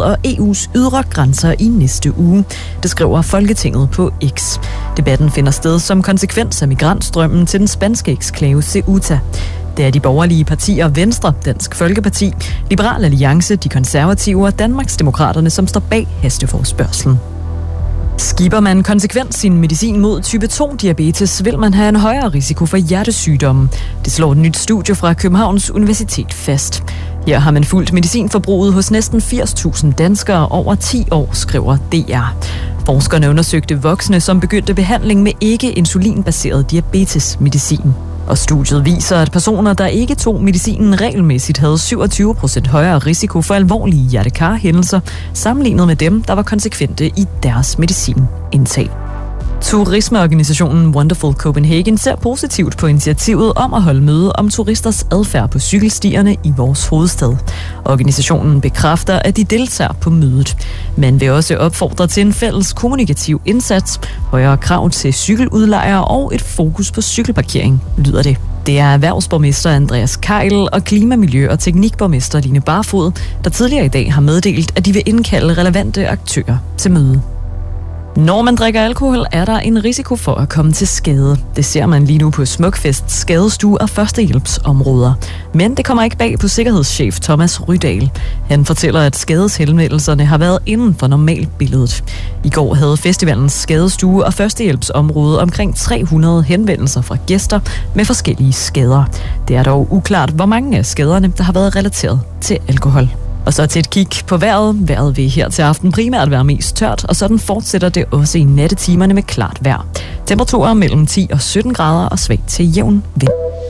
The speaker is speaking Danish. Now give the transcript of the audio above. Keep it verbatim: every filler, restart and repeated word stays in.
og E U's ydre grænser i næste uge. Det skriver Folketinget på X. Debatten finder sted som konsekvens af migrantstrømmen til den spanske eksklave Ceuta. Det er de borgerlige partier Venstre, Dansk Folkeparti, Liberal Alliance, De Konservative og Danmarksdemokraterne, som står bag hasteforespørgslen. Skipper man konsekvent sin medicin mod type to-diabetes, vil man have en højere risiko for hjertesygdomme. Det slår et nyt studie fra Københavns Universitet fast. Her har man fulgt medicinforbruget hos næsten firs tusind danskere over ti år, skriver D R. Forskerne undersøgte voksne, som begyndte behandling med ikke-insulinbaseret diabetesmedicin. Og studiet viser, at personer, der ikke tog medicinen regelmæssigt, havde syvogtyve procent højere risiko for alvorlige hjertekarhændelser, sammenlignet med dem, der var konsekvente i deres medicinindtag. Turismeorganisationen Wonderful Copenhagen ser positivt på initiativet om at holde møde om turisters adfærd på cykelstierne i vores hovedstad. Organisationen bekræfter, at de deltager på mødet. Man vil også opfordre til en fælles kommunikativ indsats, højere krav til cykeludlejere og et fokus på cykelparkering, lyder det. Det er erhvervsborgmester Andreas Keil og klima-, miljø- og teknikborgmester Line Barfod, der tidligere i dag har meddelt, at de vil indkalde relevante aktører til møde. Når man drikker alkohol, er der en risiko for at komme til skade. Det ser man lige nu på Smukfests skadestue og førstehjælpsområder. Men det kommer ikke bag på sikkerhedschef Thomas Rydahl. Han fortæller, at skadeshenvendelserne har været inden for normalbilledet. I går havde festivalens skadestue og førstehjælpsområde omkring tre hundrede henvendelser fra gæster med forskellige skader. Det er dog uklart, hvor mange af skaderne, der har været relateret til alkohol. Og så til et kig på vejret. Vejret vil her til aften primært være mest tørt, og sådan fortsætter det også i nattetimerne med klart vejr. Temperaturer mellem ti og sytten grader og svag til jævn vind.